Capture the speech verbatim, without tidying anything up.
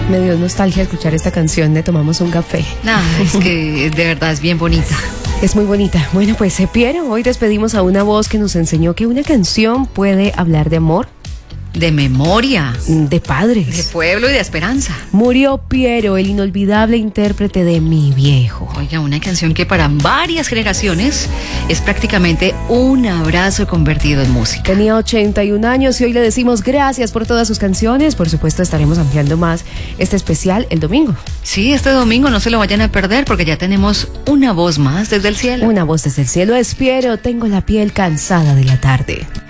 Me dio nostalgia escuchar esta canción de Tomamos un café. Nah, es que de verdad es bien bonita. Es muy bonita. Bueno, pues eh, Piero, hoy despedimos a una voz que nos enseñó que una canción puede hablar de amor, De memoria, de padres. de pueblo y de esperanza. Murió Piero, el inolvidable intérprete de Mi Viejo. Oiga, una canción que para varias generaciones es prácticamente un abrazo convertido en música. Tenía ochenta y un años y hoy le decimos gracias por todas sus canciones. Por supuesto, estaremos ampliando más este especial el domingo. Sí, este domingo no se lo vayan a perder porque ya tenemos una voz más desde el cielo. Una voz desde el cielo es Piero, tengo la piel cansada de la tarde.